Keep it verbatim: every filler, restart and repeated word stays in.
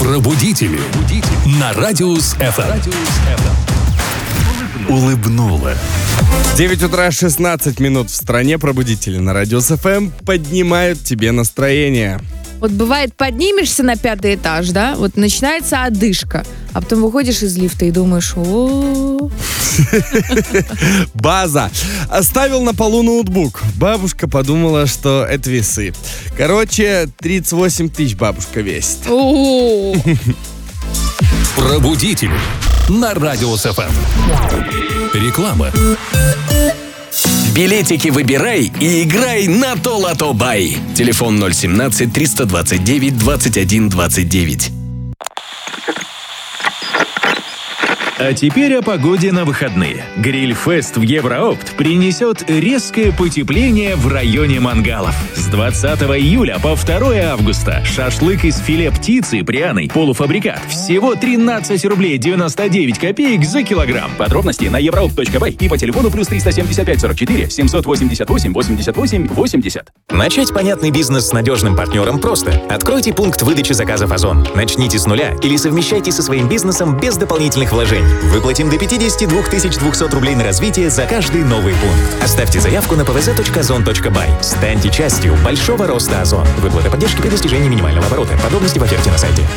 Пробудители. На Радиус эф эм. Улыбнула. девять утра шестнадцать минут в стране. Пробудители на Радиус эф эм поднимают тебе настроение. Вот бывает, поднимешься на пятый этаж, да, вот начинается одышка, а потом выходишь из лифта и думаешь, о. База. Оставил на полу ноутбук. Бабушка подумала, что это весы. Короче, тридцать восемь тысяч бабушка весит. Пробудители на Радиус эф эм. Реклама. Билетики выбирай и играй на то-лото бай. Телефон ноль семнадцать триста двадцать девять двадцать один двадцать девять. А теперь о погоде на выходные. Гриль-фест в Евроопт принесет резкое потепление в районе мангалов. С двадцатого июля по второго августа шашлык из филе птицы пряный, полуфабрикат. Всего тринадцать рублей девяносто девять копеек за килограмм. Подробности на евроопт точка бай и по телефону плюс триста семьдесят пять сорок четыре семьсот восемьдесят восемь восемьдесят восемь восемьдесят. Начать понятный бизнес с надежным партнером просто. Откройте пункт выдачи заказов Озон. Начните с нуля или совмещайте со своим бизнесом без дополнительных вложений. Выплатим до пятьдесят два тысячи двести рублей на развитие за каждый новый пункт. Оставьте заявку на пэ вэ зэ точка озон точка бай. Станьте частью большого роста Озон. Выплата поддержки при достижении минимального оборота. Подробности в оферте на сайте.